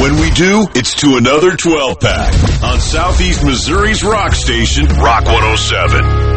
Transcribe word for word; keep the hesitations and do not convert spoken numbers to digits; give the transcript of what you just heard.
when we do, it's to another twelve pack on Southeast Missouri's rock station, Rock one oh seven.